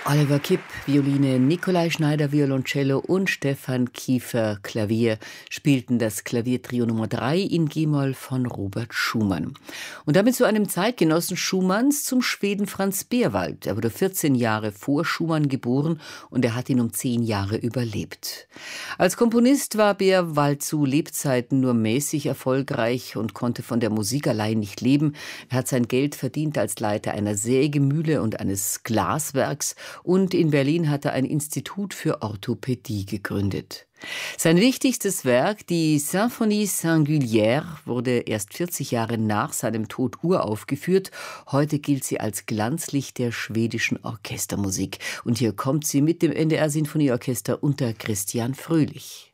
Oliver Kipp, Violine, Nikolai Schneider, Violoncello und Stefan Kiefer, Klavier, spielten das Klaviertrio Nummer 3 in G-Moll von Robert Schumann. Und damit zu einem Zeitgenossen Schumanns, zum Schweden Franz Beerwald. Er wurde 14 Jahre vor Schumann geboren und er hat ihn um 10 Jahre überlebt. Als Komponist war Beerwald zu Lebzeiten nur mäßig erfolgreich und konnte von der Musik allein nicht leben. Er hat sein Geld verdient als Leiter einer Sägemühle und eines Glaswerks. Und in Berlin hat er ein Institut für Orthopädie gegründet. Sein wichtigstes Werk, die Symphonie Singulière, wurde erst 40 Jahre nach seinem Tod uraufgeführt. Heute gilt sie als Glanzlicht der schwedischen Orchestermusik. Und hier kommt sie mit dem NDR Sinfonieorchester unter Christian Fröhlich.